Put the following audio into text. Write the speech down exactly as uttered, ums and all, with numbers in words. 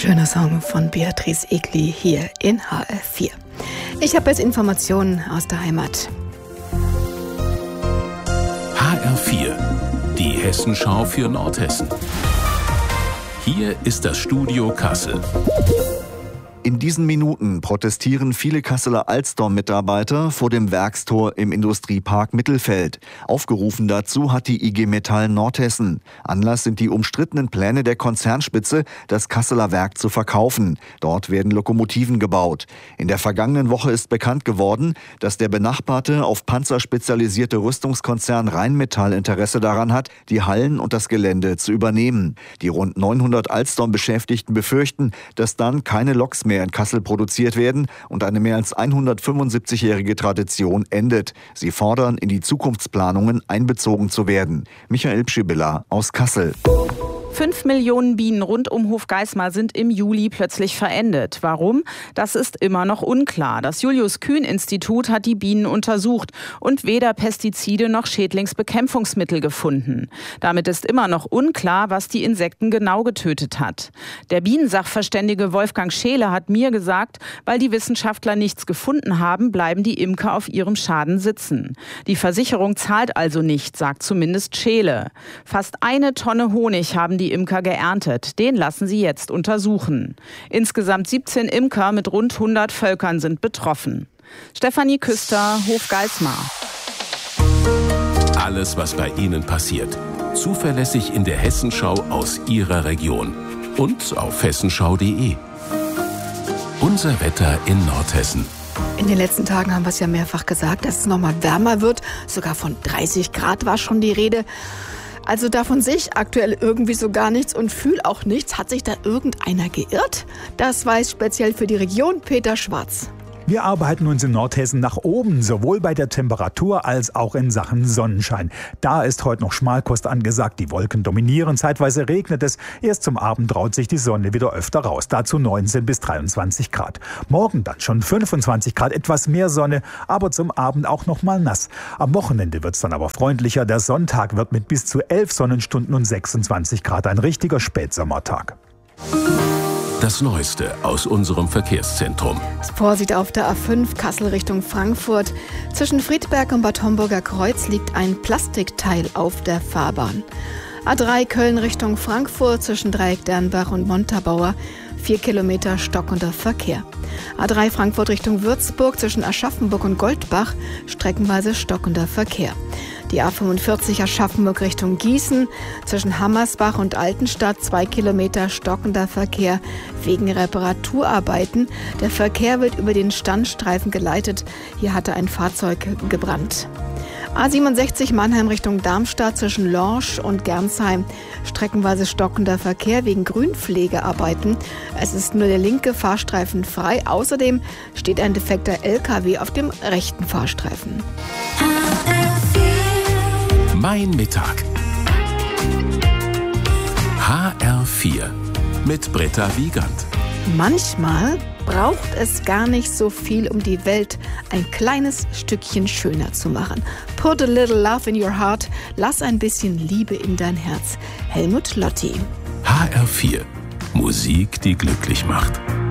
Schöner Song von Beatrice Egli hier in H R vier. Ich habe jetzt Informationen aus der Heimat. H R vier, die Hessenschau für Nordhessen. Hier ist das Studio Kassel. In diesen Minuten protestieren viele Kasseler Alstom-Mitarbeiter vor dem Werkstor im Industriepark Mittelfeld. Aufgerufen dazu hat die I G Metall Nordhessen. Anlass sind die umstrittenen Pläne der Konzernspitze, das Kasseler Werk zu verkaufen. Dort werden Lokomotiven gebaut. In der vergangenen Woche ist bekannt geworden, dass der benachbarte, auf Panzer spezialisierte Rüstungskonzern Rheinmetall Interesse daran hat, die Hallen und das Gelände zu übernehmen. Die rund neunhundert Alstom-Beschäftigten befürchten, dass dann keine Loks mehr in Kassel produziert werden und eine mehr als hundertfünfundsiebzigjährige Tradition endet. Sie fordern, in die Zukunftsplanungen einbezogen zu werden. Michael Pschibilla aus Kassel. Fünf Millionen Bienen rund um Hofgeismar sind im Juli plötzlich verendet. Warum? Das ist immer noch unklar. Das Julius-Kühn-Institut hat die Bienen untersucht und weder Pestizide noch Schädlingsbekämpfungsmittel gefunden. Damit ist immer noch unklar, was die Insekten genau getötet hat. Der Bienensachverständige Wolfgang Scheele hat mir gesagt, weil die Wissenschaftler nichts gefunden haben, bleiben die Imker auf ihrem Schaden sitzen. Die Versicherung zahlt also nicht, sagt zumindest Scheele. Fast eine Tonne Honig haben die die Imker geerntet. Den lassen sie jetzt untersuchen. Insgesamt siebzehn Imker mit rund hundert Völkern sind betroffen. Stefanie Küster, Hofgeismar. Alles, was bei Ihnen passiert. Zuverlässig in der Hessenschau aus Ihrer Region. Und auf hessenschau punkt de. Unser Wetter in Nordhessen. In den letzten Tagen haben wir es ja mehrfach gesagt, dass es nochmal wärmer wird. Sogar von dreißig Grad war schon die Rede. Also davon sehe ich aktuell irgendwie so gar nichts und fühle auch nichts. Hat sich da irgendeiner geirrt? Das weiß speziell für die Region Peter Schwarz. Wir arbeiten uns in Nordhessen nach oben, sowohl bei der Temperatur als auch in Sachen Sonnenschein. Da ist heute noch Schmalkost angesagt, die Wolken dominieren, zeitweise regnet es. Erst zum Abend traut sich die Sonne wieder öfter raus, dazu neunzehn bis dreiundzwanzig Grad. Morgen dann schon fünfundzwanzig Grad, etwas mehr Sonne, aber zum Abend auch noch mal nass. Am Wochenende wird es dann aber freundlicher, der Sonntag wird mit bis zu elf Sonnenstunden und sechsundzwanzig Grad ein richtiger Spätsommertag. Das Neueste aus unserem Verkehrszentrum. Vorsicht auf der A fünf Kassel Richtung Frankfurt. Zwischen Friedberg und Bad Homburger Kreuz liegt ein Plastikteil auf der Fahrbahn. A drei Köln Richtung Frankfurt zwischen Dreieck Dernbach und Montabaur. Vier Kilometer stockender Verkehr. A drei Frankfurt Richtung Würzburg zwischen Aschaffenburg und Goldbach streckenweise stockender Verkehr. Die A fünfundvierzig Aschaffenburg Richtung Gießen zwischen Hammersbach und Altenstadt zwei Kilometer stockender Verkehr wegen Reparaturarbeiten. Der Verkehr wird über den Standstreifen geleitet. Hier hatte ein Fahrzeug gebrannt. A siebenundsechzig Mannheim Richtung Darmstadt zwischen Lorsch und Gernsheim. Streckenweise stockender Verkehr wegen Grünpflegearbeiten. Es ist nur der linke Fahrstreifen frei. Außerdem steht ein defekter L K W auf dem rechten Fahrstreifen. Mein Mittag. H R vier mit Britta Wiegand. Manchmal braucht es gar nicht so viel, um die Welt ein kleines Stückchen schöner zu machen. Put a little love in your heart. Lass ein bisschen Liebe in dein Herz. Helmut Lotti. H R vier. Musik, die glücklich macht.